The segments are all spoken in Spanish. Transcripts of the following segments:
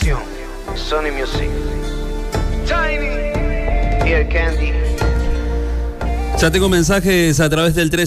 Atención, Sony Music, Tiny, Ear Candy. Ya tengo mensajes a través del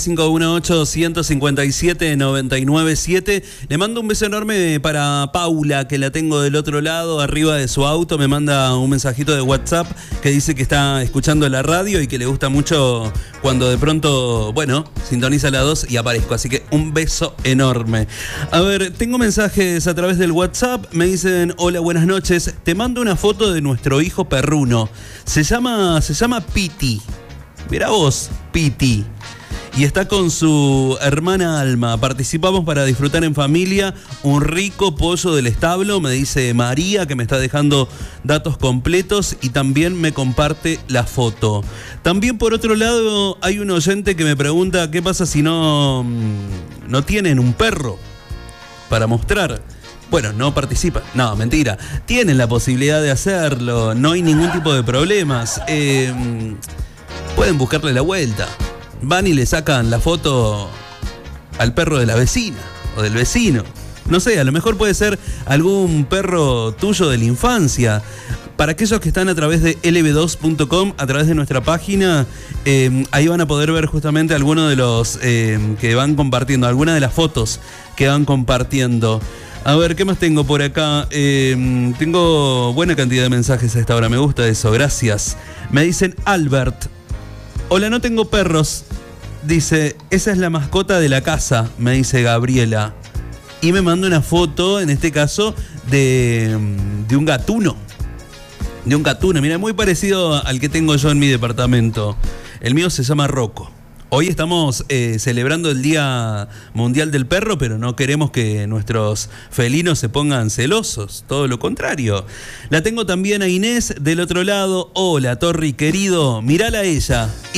3518-157-997. Le mando un beso enorme para Paula, que la tengo del otro lado, arriba de su auto. Me manda un mensajito de WhatsApp que dice que está escuchando la radio y que le gusta mucho cuando de pronto, bueno, sintoniza la 2 y aparezco. Así que un beso enorme. A ver, tengo mensajes a través del WhatsApp. Me dicen, hola, buenas noches. Te mando una foto de nuestro hijo perruno. Se llama Piti. Mirá vos, Piti. Y está con su hermana Alma. Participamos para disfrutar en familia un rico pollo del establo, me dice María, que me está dejando datos completos y también me comparte la foto. También por otro lado hay un oyente que me pregunta qué pasa si no tienen un perro para mostrar. Bueno, no participan. No, mentira. Tienen la posibilidad de hacerlo. No hay ningún tipo de problemas. Pueden buscarle la vuelta. Van y le sacan la foto al perro de la vecina o del vecino. No sé, a lo mejor puede ser algún perro tuyo de la infancia. Para aquellos que están a través de lb2.com, a través de nuestra página, ahí van a poder ver justamente algunos de los que van compartiendo, algunas de las fotos que van compartiendo. A ver, ¿qué más tengo por acá? Tengo buena cantidad de mensajes a esta hora, me gusta eso, gracias. Me dicen Albert. Hola, no tengo perros. Dice, esa es la mascota de la casa, me dice Gabriela. Y me manda una foto, en este caso, de un gatuno. De un gatuno, mira, muy parecido al que tengo yo en mi departamento. El mío se llama Rocco. Hoy estamos celebrando el Día Mundial del Perro, pero no queremos que nuestros felinos se pongan celosos, todo lo contrario. La tengo también a Inés del otro lado. Hola, Torri, querido, mirala a ella.